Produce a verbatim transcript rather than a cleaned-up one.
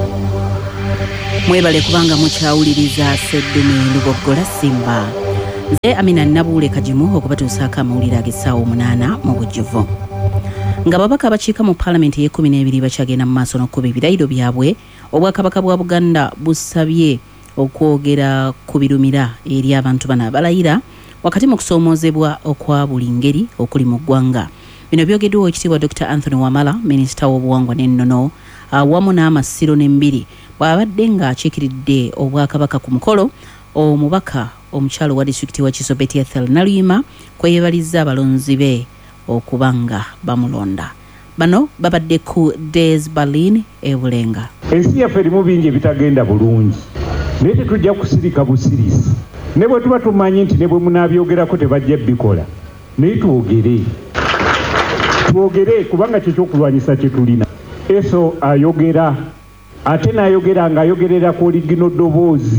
Mwebale kubanga mukyawuliriza Sseddume Luboggola Simba. Nze Amina Nabuule Kajimu okubatuusaako amawulire ag'essaawa omunaana mu bujjuvu. Nga babaka abakiika mu paalamenti y'ekkumi n'ebiri bakyagenda mu maaso n'okkuba ebirayiro byabwe, obwakabaka bwa Buganda busabye okwogera ku birumira eri abantu bano abalayira wakati mu kusoomoozebwa okwa buli ngeri okuli mu ggwanga. Bino byogeddwa Oweekitiibwa Doctor Anthony Wamala, minisita w'obuwangwa n'ennono awamu n'amasiro n'embiri bw'abadde ng'akiikiridde obwakabaka ku mukolo omubaka omukyalo wa disitulikiti wa Kiso Betty Ethel Naluyima kwe yeebalizza abalonzi be okuba nga bamulonda. Bano babadde ku Des Berlin e Bulenga. Ensi yaffe erimu bingi ebitagenda bulungi naye tetujja kusirika busirisi. Ne bwe tuba tumanyi nti ne bwe munaabyogerako tebajja bikola naye twogere twogere kubanga kyo kyokulwanyisa kye tulina. Eso ayogera ate n'ayogera ng'ayogerera ku oligino ddoboozi